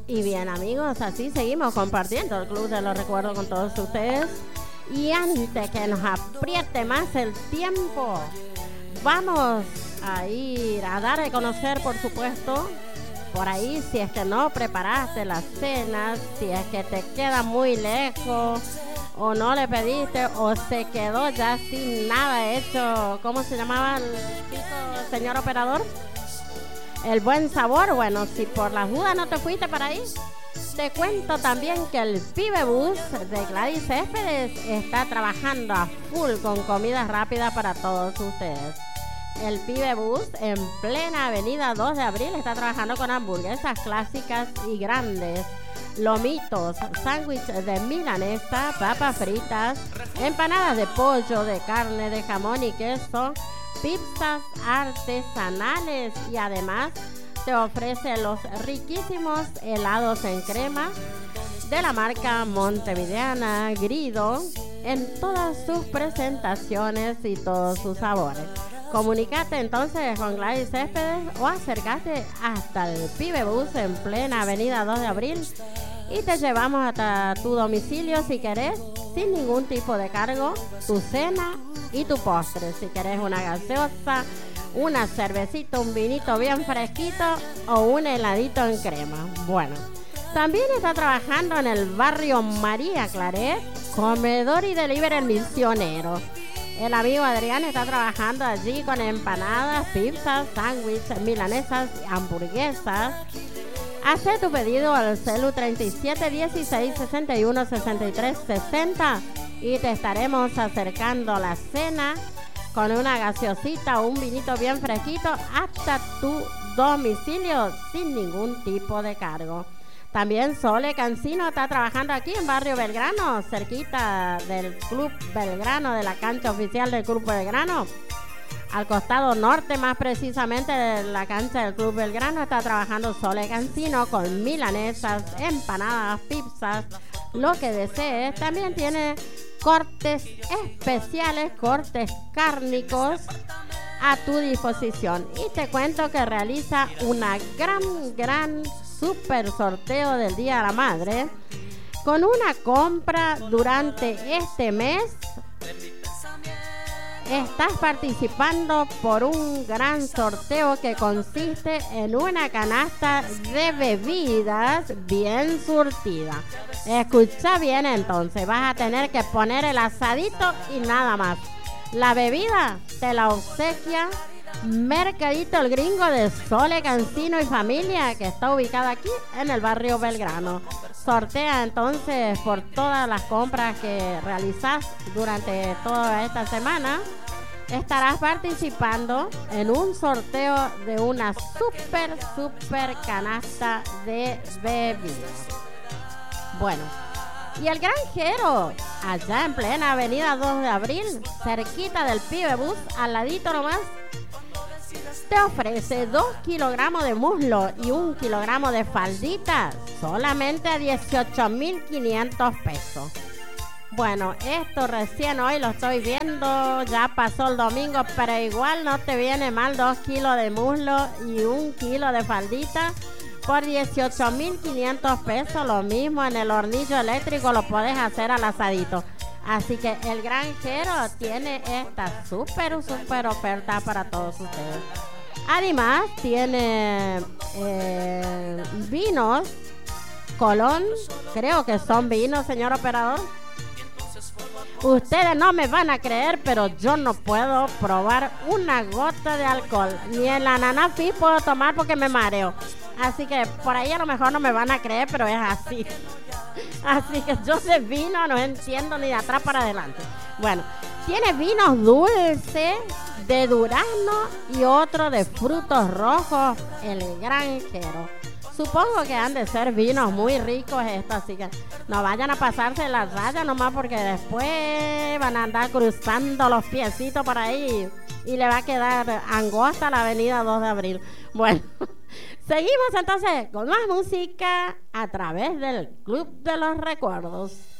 Y bien, amigos, así seguimos compartiendo el Club de los Recuerdos con todos ustedes. Y antes que nos apriete más el tiempo, vamos a ir a dar a conocer, por supuesto, por ahí, si es que no preparaste la cena, si es que te queda muy lejos, o no le pediste, o se quedó ya sin nada hecho. ¿Cómo se llamaba el chico, señor operador? El buen sabor. Bueno, si por las dudas no te fuiste para ahí, te cuento también que el Pibe Bus de Gladys Céspedes está trabajando a full con comidas rápidas para todos ustedes. El Pibe Bus en plena avenida 2 de abril está trabajando con hamburguesas clásicas y grandes, lomitos, sándwiches de milanesa, papas fritas, empanadas de pollo, de carne, de jamón y queso, pizzas artesanales, y además te ofrece los riquísimos helados en crema de la marca montevideana Grido en todas sus presentaciones y todos sus sabores. Comunicate entonces con Gladys Céspedes o acércate hasta el Pibe Bus en plena avenida 2 de abril y te llevamos hasta tu domicilio si querés, sin ningún tipo de cargo, tu cena y tu postre. Si querés una gaseosa, una cervecita, un vinito bien fresquito o un heladito en crema. Bueno, también está trabajando en el barrio María Claret, comedor y delivery El Misionero. El amigo Adrián está trabajando allí con empanadas, pizzas, sándwiches, milanesas, hamburguesas. Haz tu pedido al celu 37 16 61 63 60 y te estaremos acercando la cena con una gaseosita o un vinito bien fresquito hasta tu domicilio sin ningún tipo de cargo. También Sole Cancino está trabajando aquí en Barrio Belgrano, cerquita del Club Belgrano, de la cancha oficial del Club Belgrano. Al costado norte, más precisamente, de la cancha del Club Belgrano, está trabajando Sole Cancino con milanesas, empanadas, pizzas, lo que desees. También tiene cortes especiales, cortes cárnicos a tu disposición. Y te cuento que realiza una gran super sorteo del Día de la Madre. Con una compra durante este mes, estás participando por un gran sorteo que consiste en una canasta de bebidas bien surtida. Escucha bien entonces, vas a tener que poner el asadito y nada más. La bebida te la obsequia Mercadito El Gringo de Sole Cancino y familia, que está ubicada aquí en el barrio Belgrano. Sortea entonces por todas las compras que realizas durante toda esta semana. Estarás participando en un sorteo de una super canasta de bebidas. Bueno, y el Granjero, allá en plena avenida 2 de abril, cerquita del Pibe Bus, al ladito nomás, te ofrece 2 kilogramos de muslo y 1 kilogramo de faldita solamente a 18.500 pesos. Bueno, esto recién hoy lo estoy viendo, ya pasó el domingo, pero igual no te viene mal 2 kilos de muslo y 1 kilo de faldita por 18.500 pesos. Lo mismo en el hornillo eléctrico lo puedes hacer al asadito. Así que el Granjero tiene esta super oferta para todos ustedes. Además tiene vinos Colón, creo que son vinos, señor operador. Ustedes no me van a creer, pero yo no puedo probar una gota de alcohol. Ni el ananá Fizz puedo tomar porque me mareo. Así que por ahí a lo mejor no me van a creer, pero es así. Así que yo de vino no entiendo ni de atrás para adelante. Bueno, tiene vinos dulces de durazno y otro de frutos rojos, el Granjero. Supongo que han de ser vinos muy ricos estos, así que no vayan a pasarse las rayas nomás porque después van a andar cruzando los piecitos por ahí y le va a quedar angosta la avenida 2 de abril. Bueno, seguimos entonces con más música a través del Club de los Recuerdos.